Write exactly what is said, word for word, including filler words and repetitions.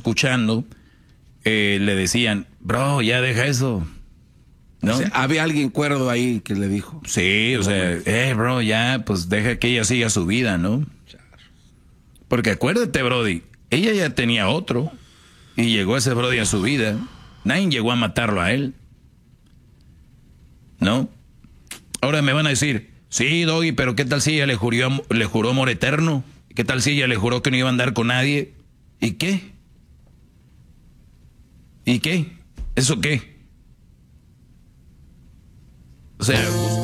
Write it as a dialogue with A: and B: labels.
A: escuchando, eh, le decían, bro, ya deja eso. ¿No?
B: O sea, había alguien cuerdo ahí que le dijo.
A: Sí, o sea, eh, bro, ya, pues deja que ella siga su vida, ¿no? Porque acuérdate, Brody, ella ya tenía otro y llegó ese Brody a su vida. Nadie llegó a matarlo a él, ¿no? Ahora me van a decir, sí, Doggy, pero ¿qué tal si ella le juró, le juró amor eterno? ¿Qué tal si ella le juró que no iba a andar con nadie? ¿Y qué? ¿Y qué? ¿Eso qué? O sea...